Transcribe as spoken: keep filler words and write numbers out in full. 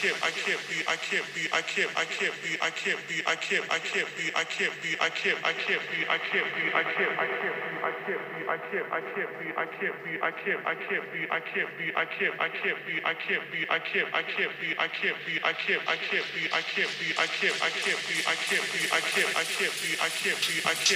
can't I can't be I can't be I can't I can't be I can't be I can't I can't be I can't be I can't I can't be I can't be I can't I can't be I can't be I can't I can't be I can't be I can't I can't be I can't be I can't I can't be I can't be I can't I can't be I can't be I can't I can't be I can't be I can't I can't be I can't be I can't I can't be I can't be I can't